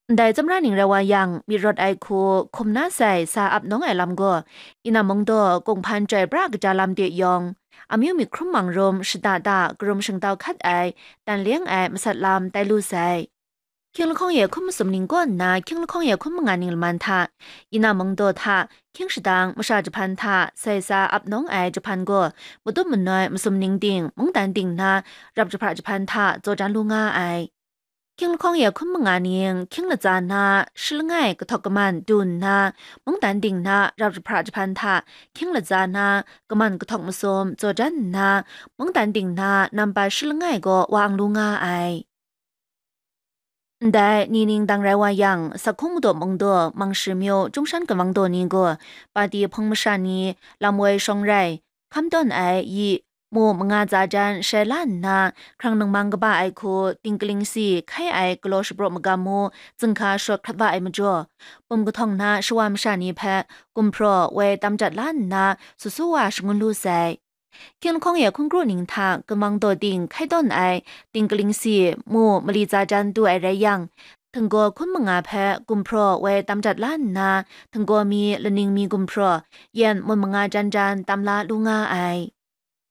ได้จำราหนิงระวายังมีรถไอคูคมหน้าใส่ซาอับน้องไอลำก็อินามงโดกงพันใจบรากจาลำเดียยองอามิวมีครุมมังรมสตาดากรมชงเตาคัดไอแต่เลี้ยงไอมาสัดลำแต่ลูใส่เคียงละข้องเย่คุมสมนิงก้นนาเคียงละข้องเย่คุมงานนิงละมันทาอินามงโดทาเคียงสดางมาชาจะพันทาใส่ซาอับน้องไอจะพันก็มุตุมันน้อยมาสมนิงดิ่งมงดันดิ่งนารับจะพระจะพันทาโจจานลูงาไอ คิงละคองเย่คุมมงานียงคิงละจานาชิลง่ายก็ทอกกมันดุนนามงตันดิ่งนารับจะพระจะพันธะคิงละจานากมันก็ทอกมสมโจจันนามงตันดิ่งนานำไปชิลง่ายก็วางลุงาไอได้นีนิงดังไรว่ายังสักคงมุดมงโดมังชิมิวจงชันกับวังโดนี้ก็ปาดีพงมชานีลำเวยชงไรคำต้นไอยีมูมงาจาจันเชลันนาครั้งหนึ่งมังกบ้าไอคูติงกลิงซีไข่ไอกลอชบรมกามูจึงคาชวครัดว่าไอมจ่อปมกทองนาชวามชานีแพกุมพรเวตำจัดล้านนาสุสุว่าชงุนลูไซเคียงคงเย่คงกรูนิงทางกำมังโดดิงไข่ต้นไอติงกลิงซีมูมลีจาจันดูไอไรยังถึงก็คุณมงอาแพกุมพรเวตำจัดล้านนาถึงก็มีละนิงมีกุมพรเย็นมนมงอาจันจันตำลาลุงาไอ